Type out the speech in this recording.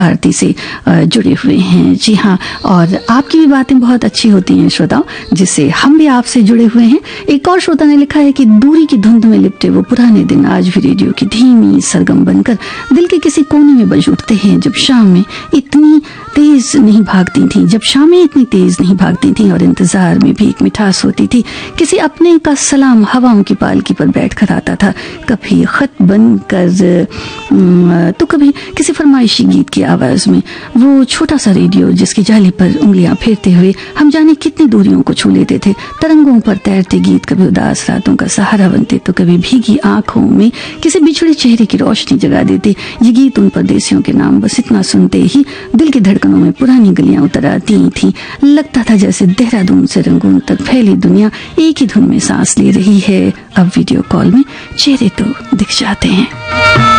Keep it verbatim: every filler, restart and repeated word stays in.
आरती से जुड़े हुए हैं। जी हाँ, और आपकी भी बातें बहुत अच्छी होती हैं श्रोताओं, जिससे हम भी आपसे जुड़े हुए हैं। एक और श्रोता ने लिखा है कि दूरी की धुंध में लिपटे वो पुराने दिन आज भी रेडियो की धीमी सरगम बनकर दिल के किसी कोने में बज उठते हैं। जब शाम में इतनी तेज नहीं भागती थी जब शामें इतनी तेज नहीं भागती थी और इंतजार में भी एक मिठास होती थी। किसी अपने का सलाम हवाओं की पालकी पर बैठ कर आता था, कभी खत बनकर तो कभी किसी फरमाइशी गीत की आवाज में। वो छोटा सा रेडियो जिसकी जाली पर उंगलियां फेरते हुए हम जाने कितनी दूरियों को छू लेते थे। तरंगों पर तैरते गीत कभी उदास रातों का सहारा बनते तो कभी भीगी आंखों में किसी बिछड़े चेहरे की रोशनी जगा देते। ये गीत उन परदेसियों के नाम बस इतना सुनते ही दिल की धड़कनों में पुरानी गलियां उतर आती थी। लगता था जैसे देहरादून से रंगून तक फैली दुनिया एक ही धुन में सांस ले रही है। अब वीडियो कॉल में चेहरे तो दिख जाते हैं।